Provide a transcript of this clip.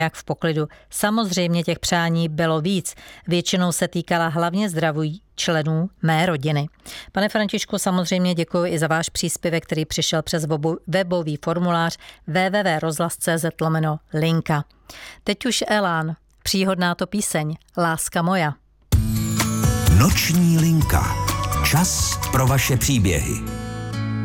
jak v poklidu. Samozřejmě těch přání bylo víc. Většinou se týkala hlavně zdraví členů mé rodiny. Pane Františku, samozřejmě děkuji i za váš příspěvek, který přišel přes webový formulář www.rozhlas.cz/linka. Teď už Elán, příhodná to píseň, Láska moja. Noční linka. Čas pro vaše příběhy.